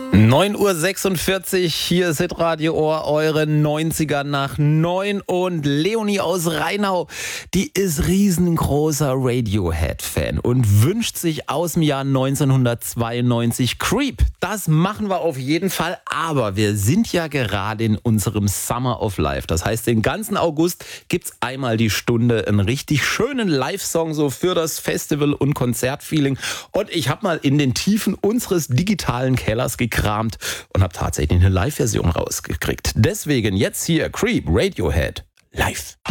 9:46 Uhr, hier ist Hitradio Ohr, eure 90er nach 9 und Leonie aus Rheinau, die ist riesengroßer Radiohead-Fan und wünscht sich aus dem Jahr 1992 Creep. Das machen wir auf jeden Fall, aber wir sind ja gerade in unserem Summer of Life. Das heißt, den ganzen August gibt's einmal die Stunde einen richtig schönen Live-Song so für das Festival- und Konzertfeeling. Und ich habe mal in den Tiefen unseres digitalen Kellers gekramt und habe tatsächlich eine Live-Version rausgekriegt. Deswegen jetzt hier Creep, Radiohead, live.